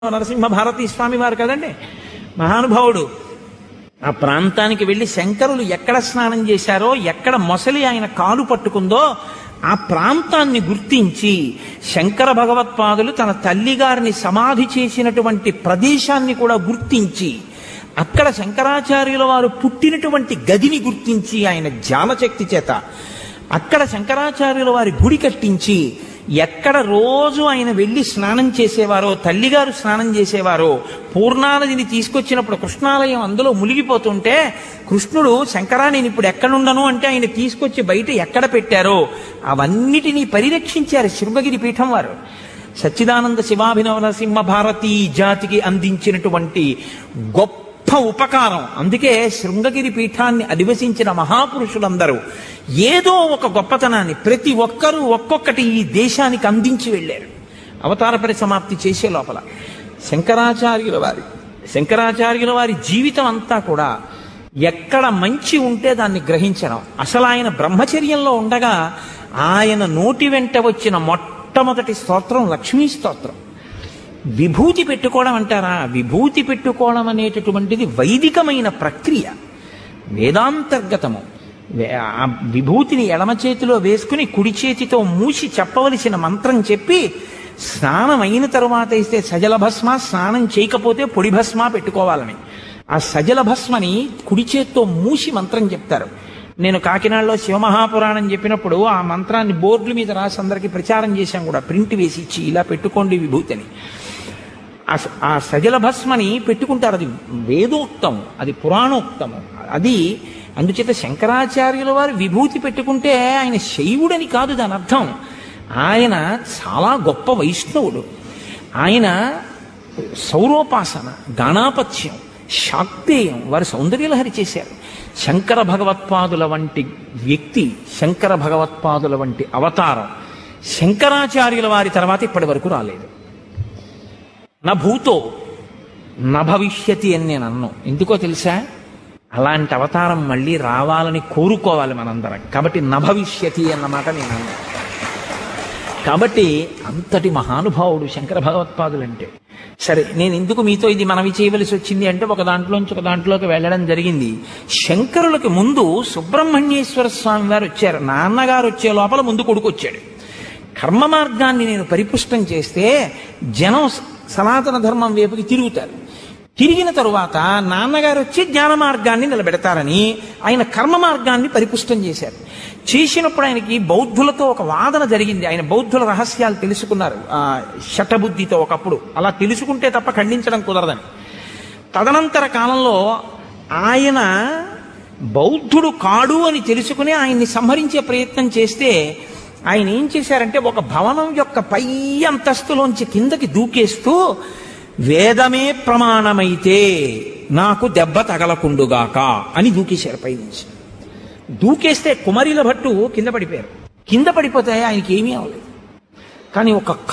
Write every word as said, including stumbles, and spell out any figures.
నరసింహ భారతీ స్వామి వారు కదండి మహానుభావుడు. ఆ ప్రాంతానికి వెళ్లి శంకరులు ఎక్కడ స్నానం చేశారో, ఎక్కడ మొసలి ఆయన కాలు పట్టుకుందో ఆ ప్రాంతాన్ని గుర్తించి శంకర భగవత్పాదులు తన తల్లిగారిని సమాధి చేసినటువంటి ప్రదేశాన్ని కూడా గుర్తించి, అక్కడ శంకరాచార్యుల వారు పుట్టినటువంటి గదిని గుర్తించి ఆయన జ్ఞానశక్తి చేత అక్కడ శంకరాచార్యుల వారి గుడి కట్టించి, ఎక్కడ రోజు ఆయన వెళ్ళి స్నానం చేసేవారో, తల్లిగారు స్నానం చేసేవారో, పూర్ణానదిని తీసుకొచ్చినప్పుడు కృష్ణాలయం అందులో మునిగిపోతుంటే కృష్ణుడు శంకరా నేను ఇప్పుడు ఎక్కడుండను అంటే ఆయన తీసుకొచ్చి బయట ఎక్కడ పెట్టారో అవన్నిటినీ పరిరక్షించారు శృంగగిరి పీఠం వారు. సచ్చిదానంద శివాభినవ నరసింహ భారతీ జాతికి అందించినటువంటి గొప్ప ఉపకారం. అందుకే శృంగగిరి పీఠాన్ని అధివసించిన మహాపురుషులందరూ ఏదో ఒక గొప్పతనాన్ని ప్రతి ఒక్కరూ ఒక్కొక్కటి ఈ దేశానికి అందించి వెళ్ళారు. అవతార పరిసమాప్తి చేసే లోపల శంకరాచార్యుల వారి శంకరాచార్యుల వారి జీవితం అంతా కూడా ఎక్కడ మంచి ఉంటే దాన్ని గ్రహించడం. అసలు ఆయన బ్రహ్మచర్యంలో ఉండగా ఆయన నోటి వెంట వచ్చిన మొట్టమొదటి స్తోత్రం లక్ష్మీ స్తోత్రం. విభూతి పెట్టుకోవడం అంటారా? విభూతి పెట్టుకోవడం అనేటటువంటిది వైదికమైన ప్రక్రియ, వేదాంతర్గతము. ఆ విభూతిని ఎడమ చేతిలో వేసుకుని కుడి చేతితో మూసి చెప్పవలసిన మంత్రం చెప్పి, స్నానం అయిన తరువాత ఇస్తే సజల భస్మ, స్నానం చేయకపోతే పొడి భస్మ పెట్టుకోవాలని. ఆ సజల భస్మని కుడి చేతితో మూసి మంత్రం చెప్తారు. నేను కాకినాడలో శివమహాపురాణం చెప్పినప్పుడు ఆ మంత్రాన్ని బోర్డుల మీద రాసి అందరికీ ప్రచారం చేశాం కూడా, ప్రింట్ వేసి ఇచ్చి ఇలా పెట్టుకోండి విభూతిని. ఆ సజల భస్మని పెట్టుకుంటారు. అది వేదోక్తం, అది పురాణోక్తము. అది అందుచేత శంకరాచార్యుల వారు విభూతి పెట్టుకుంటే ఆయన శైవుడని కాదు దాని అర్థం. ఆయన చాలా గొప్ప వైష్ణవుడు. ఆయన సౌరోపాసన, గాణాపత్యం, శాక్తేయం వారు సౌందర్యలహరి చేశారు. శంకర భగవత్పాదుల వంటి వ్యక్తి, శంకర భగవత్పాదుల వంటి అవతారం శంకరాచార్యుల వారి తర్వాత ఇప్పటి వరకు రాలేదు. నా భూతో నా భవిష్యతి అని నేను అన్నాను. ఎందుకో తెలుసా? అలాంటి అవతారం మళ్ళీ రావాలని కోరుకోవాలి మనందరం. కాబట్టి నా భవిష్యతి అన్నమాట నేను అన్నాను. కాబట్టి అంతటి మహానుభావుడు శంకర భగవత్పాదులు అంటే. సరే, నేను ఎందుకు మీతో ఇది మనవి చేయవలసి వచ్చింది అంటే, ఒక దాంట్లోంచి ఒక దాంట్లోకి వెళ్ళడం జరిగింది. శంకరులకి ముందు సుబ్రహ్మణ్యేశ్వర స్వామి వారు వచ్చారు. నాన్నగారు వచ్చే లోపల ముందు కొడుకు వచ్చాడు. కర్మ మార్గాన్ని నేను పరిపుష్టం చేస్తే జనం సనాతన ధర్మం వైపుకి తిరుగుతారు. తిరిగిన తరువాత నాన్నగారు వచ్చి జ్ఞాన మార్గాన్ని నిలబెడతారని ఆయన కర్మ మార్గాన్ని పరిపుష్టం చేశారు. చేసినప్పుడు ఆయనకి బౌద్ధులతో ఒక వాదన జరిగింది. ఆయన బౌద్ధుల రహస్యాలు తెలుసుకున్నారు ఆ శటబుద్ధితో ఒకప్పుడు. అలా తెలుసుకుంటే తప్ప ఖండించడం కుదరదని. తదనంతర కాలంలో ఆయన బౌద్ధుడు కాడు అని తెలుసుకుని ఆయన్ని సంహరించే ప్రయత్నం చేస్తే ఆయన ఏం చేశారంటే, ఒక భవనం యొక్క పై అంతస్తులోంచి కిందకి దూకేస్తూ, వేదమే ప్రమాణమైతే నాకు దెబ్బ తగలకుండుగాక అని దూకేశారు పైనుంచి. దూకేస్తే కుమరిల భట్టు కింద పడిపోయారు. కింద పడిపోతే ఆయనకి ఏమీ అవ్వలేదు. కానీ ఒక